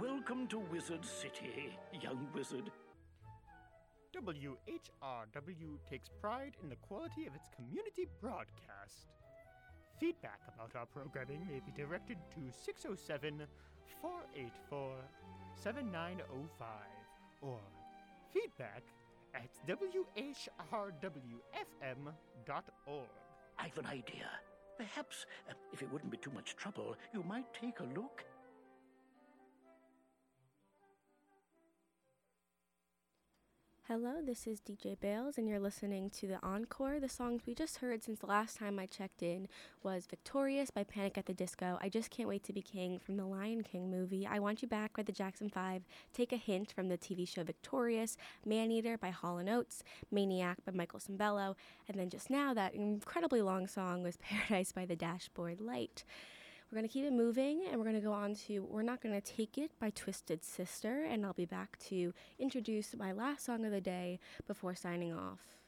Welcome to Wizard City, young wizard. WHRW takes pride in the quality of its community broadcast. Feedback about our programming may be directed to 607-484-7905 or feedback@whrwfm.org. I've an idea. Perhaps, if it wouldn't be too much trouble, you might take a look. Hello, this is DJ Bales, and you're listening to The Encore. The songs we just heard since the last time I checked in was Victorious by Panic at the Disco, I Just Can't Wait to Be King from the Lion King movie, I Want You Back by the Jackson 5, Take a Hint from the TV show Victorious, Maneater by Hall & Oates, Maniac by Michael Sembello, and then just now that incredibly long song was Paradise by the Dashboard Light. We're going to keep it moving, and we're going to go on to We're Not Gonna Take It by Twisted Sister, and I'll be back to introduce my last song of the day before signing off.